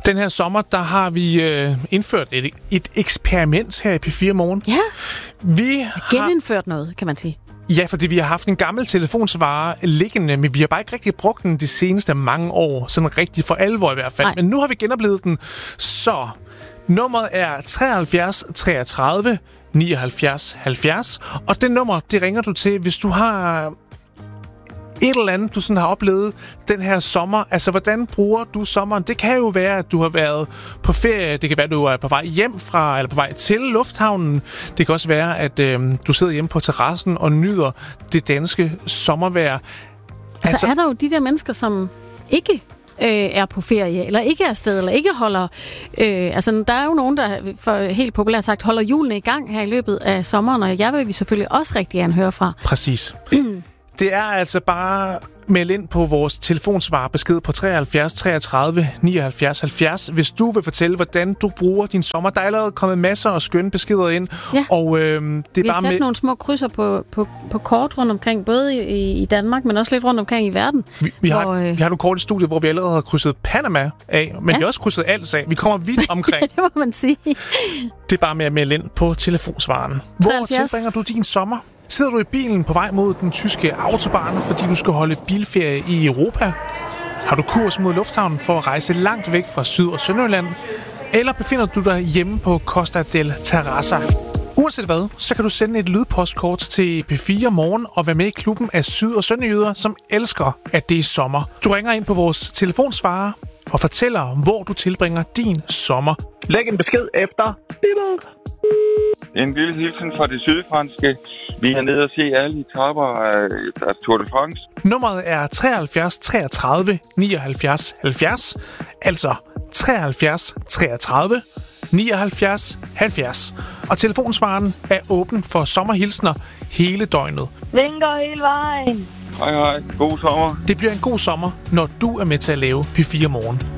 Den her sommer, der har vi indført et eksperiment her i P4 Morgen. Ja, Vi genindført noget, kan man sige. Ja, fordi vi har haft en gammel telefonsvarer liggende, men vi har bare ikke rigtig brugt den de seneste mange år. Sådan rigtig for alvor i hvert fald. Nej. Men nu har vi genoplevet den. Så nummeret er 73 33 79 70. Og det nummer, det ringer du til, hvis du har et eller andet, du sådan har oplevet den her sommer. Altså, hvordan bruger du sommeren? Det kan jo være, at du har været på ferie. Det kan være, at du er på vej hjem fra, eller på vej til lufthavnen. Det kan også være, at du sidder hjemme på terrassen og nyder det danske sommervejr. Altså, er der jo de der mennesker, som ikke er på ferie, eller ikke er afsted, eller ikke holder... altså, der er jo nogen, der for helt populært sagt holder hjulene i gang her i løbet af sommeren, og jeg vil vi selvfølgelig også rigtig gerne høre fra. Præcis. Det er altså bare meld ind på vores telefonsvarbesked på 73 33 79 70, hvis du vil fortælle, hvordan du bruger din sommer. Der er allerede kommet masser af skønne beskeder ind. Ja. Og det er Vi har bare sat nogle små krydser på kort rundt omkring, både i Danmark, men også lidt rundt omkring i verden. Vi har nogle kort i studiet, hvor vi allerede har krydset Panama af, men vi har også krydset Als af. Vi kommer vidt omkring. Det må man sige. Det er bare med at melde ind på telefonsvaren. Hvor 73. tilbringer du din sommer? Sidder du i bilen på vej mod den tyske autobahn, fordi du skal holde bilferie i Europa? Har du kurs mod lufthavnen for at rejse langt væk fra Syd- og Sønderjylland? Eller befinder du dig hjemme på Costa del Terraza? Uanset hvad, så kan du sende et lydpostkort til P4 Morgen og være med i klubben af syd- og sønderjyder, som elsker, at det er sommer. Du ringer ind på vores telefonsvarer og fortæller, hvor du tilbringer din sommer. Læg en besked efter. En lille hilsen fra det sydfranske. Vi er nede og se alle etaper af Tour de France. Nummeret er 73 33 79 70, altså 73 33 79 70. Og telefonsvaren er åben for sommerhilsner hele døgnet. Vinker hele vejen. Hej, hej. God sommer. Det bliver en god sommer, når du er med til at lave P4 Morgen.